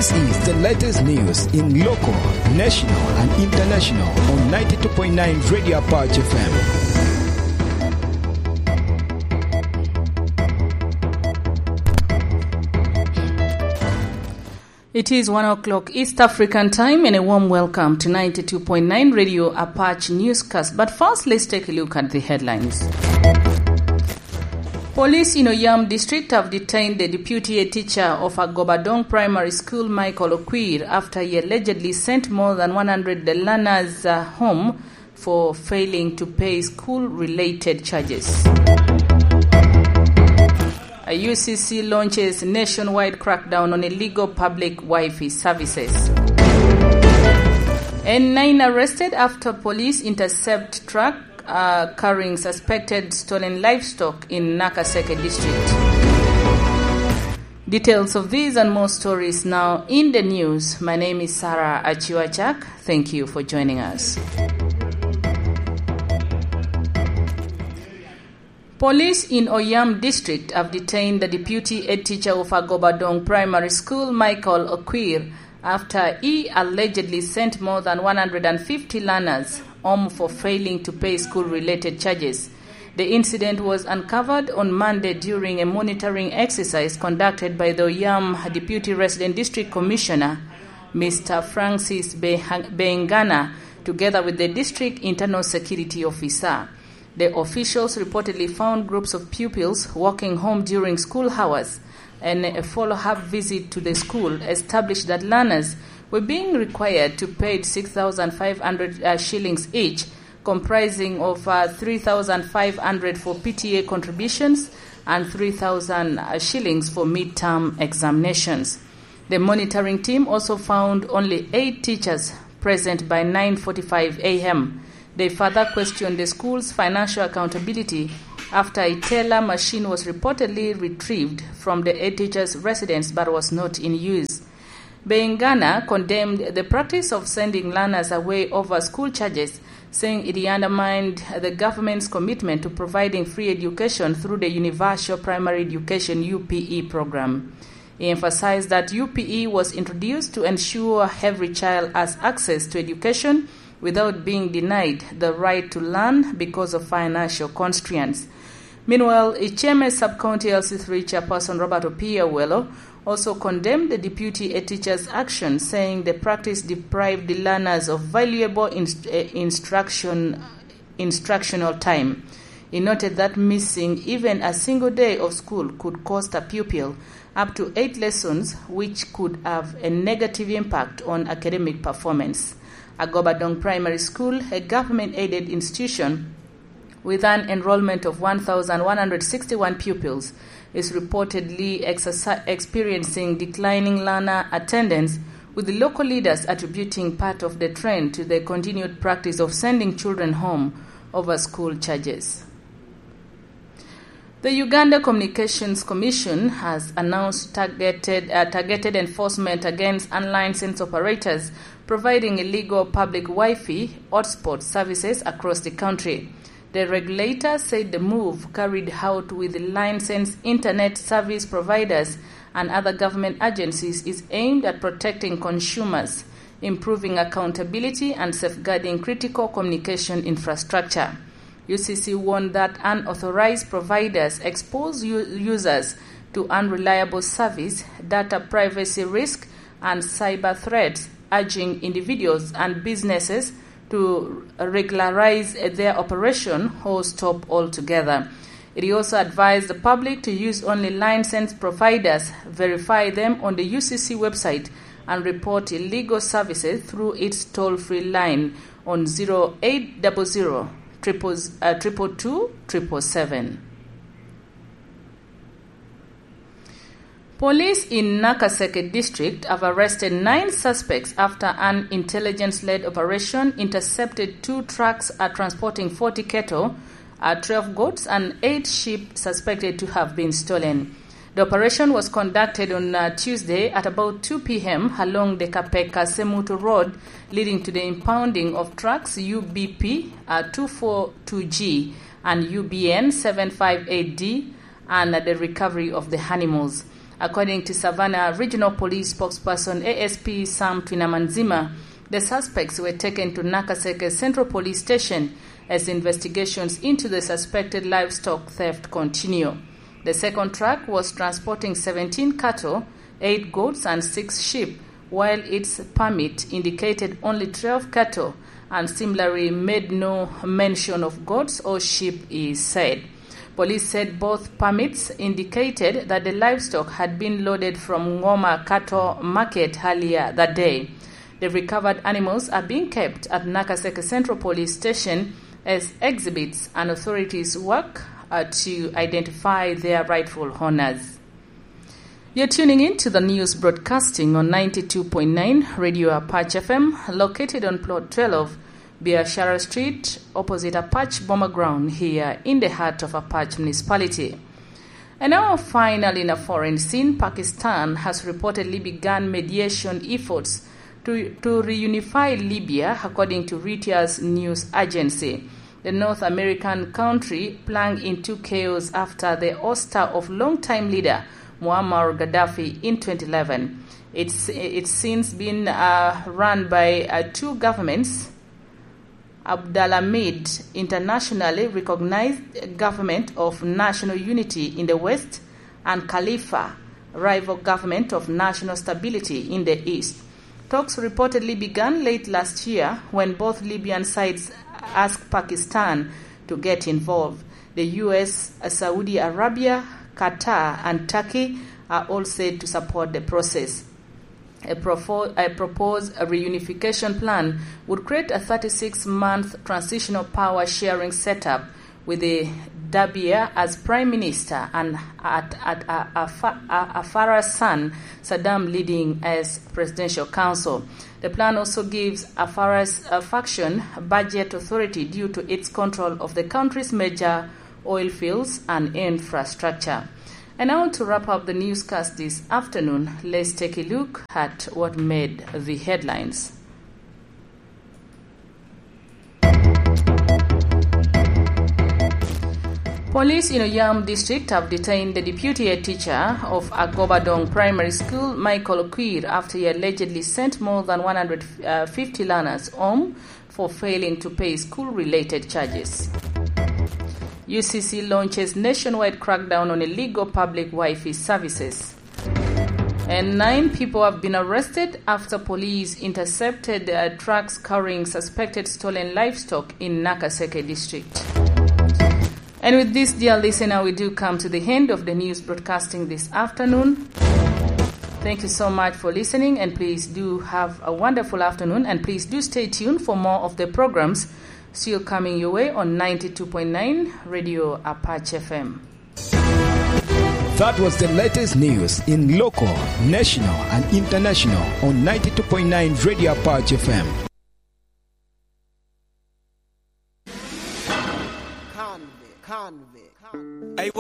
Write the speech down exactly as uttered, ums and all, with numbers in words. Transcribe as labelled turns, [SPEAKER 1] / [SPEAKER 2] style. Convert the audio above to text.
[SPEAKER 1] This is the latest news in local, national, and international on ninety-two point nine Radio Apache F M.
[SPEAKER 2] It is one o'clock East African time, and a warm welcome to ninety-two point nine Radio Apache Newscast. But first, let's take a look at the headlines. Police in Oyam district have detained the deputy head teacher of Agobadong Primary School, Michael Okwir, after he allegedly sent more than one hundred learners uh, home for failing to pay school-related charges. A U C C launches nationwide crackdown on illegal public Wi-Fi services. And nine arrested after police intercept truck uh, carrying suspected stolen livestock in Nakaseke district. Details of these and more stories now in the news. My name is Sarah Achiwachak. Thank you for joining us. Police in Oyam district have detained the deputy head teacher of Agobadong Primary School, Michael Okwir, after he allegedly sent more than one hundred fifty learners home for failing to pay school-related charges. The incident was uncovered on Monday during a monitoring exercise conducted by the Oyam Deputy Resident District Commissioner, Mister Francis Bengana, together with the District Internal Security Officer. The officials reportedly found groups of pupils walking home during school hours, and a follow-up visit to the school established that learners were being required to pay six thousand five hundred uh, shillings each, comprising of uh, three thousand five hundred for P T A contributions and three thousand uh, shillings for midterm examinations. The monitoring team also found only eight teachers present by nine forty-five a.m. They further questioned the school's financial accountability after a teller machine was reportedly retrieved from the head teacher's residence but was not in use. Bengana condemned the practice of sending learners away over school charges, saying it undermined the government's commitment to providing free education through the Universal Primary Education U P E program. He emphasized that U P E was introduced to ensure every child has access to education without being denied the right to learn because of financial constraints. Meanwhile, Icheme Sub-County L C three Chairperson Robert Opiawelo also condemned the deputy head teacher's action, saying the practice deprived the learners of valuable inst- instruction, instructional time. He noted that missing even a single day of school could cost a pupil up to eight lessons, which could have a negative impact on academic performance. Agobadong Primary School, a government-aided institution with an enrollment of one thousand one hundred sixty-one pupils, is reportedly exerci- experiencing declining learner attendance, with the local leaders attributing part of the trend to the continued practice of sending children home over school charges. The Uganda Communications Commission has announced targeted, uh, targeted enforcement against unlicensed operators providing illegal public Wi-Fi hotspot services across the country. The regulator said the move, carried out with licensed internet service providers and other government agencies, is aimed at protecting consumers, improving accountability, and safeguarding critical communication infrastructure. U C C warned that unauthorized providers expose u- users to unreliable service, data privacy risk, and cyber threats, urging individuals and businesses to regularize their operation or stop altogether. It also advised the public to use only licensed providers, verify them on the U C C website, and report illegal services through its toll-free line on zero eight zero zero triple uh, triple two triple seven. Police in Nakaseke district have arrested nine suspects after an intelligence-led operation intercepted two trucks uh, transporting forty cattle, uh, twelve goats, and eight sheep suspected to have been stolen. The operation was conducted on uh, Tuesday at about two p.m. along the Kapeka Semutu Road, leading to the impounding of trucks U B P uh, two forty-two G and U B N seven fifty-eight D and uh, the recovery of the animals. According to Savannah Regional Police spokesperson A S P Sam Twinamanzima, the suspects were taken to Nakaseke Central Police Station as investigations into the suspected livestock theft continue. The second truck was transporting seventeen cattle, eight goats and six sheep, while its permit indicated only twelve cattle and similarly made no mention of goats or sheep, he said. Police said both permits indicated that the livestock had been loaded from Ngoma Cattle Market earlier that day. The recovered animals are being kept at Nakaseke Central Police Station as exhibits, and authorities work uh, to identify their rightful owners. You're tuning in to the news broadcasting on ninety-two point nine Radio Apache F M, located on Plot twelve, Biashara Street, opposite Apache Bomber Ground, here in the heart of Apache Municipality. And now, finally, in a foreign scene, Pakistan has reportedly begun mediation efforts to, to reunify Libya, according to Reuters news agency. The North American country plunged into chaos after the ouster of longtime leader Muammar Gaddafi in twenty eleven. It's, it's since been uh, run by uh, two governments, Abdulhamid, internationally recognized government of national unity in the West, and Khalifa, rival government of national stability in the East. Talks reportedly began late last year when both Libyan sides asked Pakistan to get involved. The U S, Saudi Arabia, Qatar, and Turkey are all said to support the process. A, profo- a proposed a reunification plan would create a thirty-six month transitional power sharing setup with the Dabia as prime minister and at, at, at, at Afara's son Saddam leading as presidential council. The plan also gives Afara's uh, faction budget authority due to its control of the country's major oil fields and infrastructure. And now, to wrap up the newscast this afternoon, let's take a look at what made the headlines. Police in Oyam district have detained the deputy head teacher of Agobadong Primary School, Michael Okwir, after he allegedly sent more than one hundred fifty learners home for failing to pay school-related charges. U C C launches nationwide crackdown on illegal public Wi-Fi services. And nine people have been arrested after police intercepted uh, trucks carrying suspected stolen livestock in Nakaseke district. And with this, dear listener, we do come to the end of the news broadcasting this afternoon. Thank you so much for listening, and please do have a wonderful afternoon, and please do stay tuned for more of the programs still coming your way on ninety-two point nine Radio Apache F M.
[SPEAKER 1] That was the latest news in local, national, and international on ninety-two point nine Radio Apache F M. Convict, convict, convict.